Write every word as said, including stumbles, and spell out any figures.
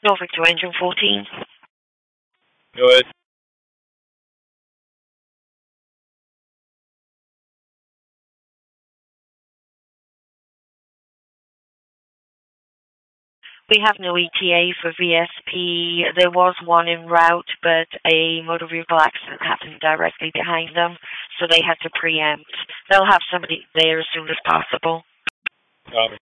Norfolk to engine fourteen. Go ahead. We have no E T A for V S P. There was one en route, but a motor vehicle accident happened directly behind them, so they had to preempt. They'll have somebody there as soon as possible. Copy.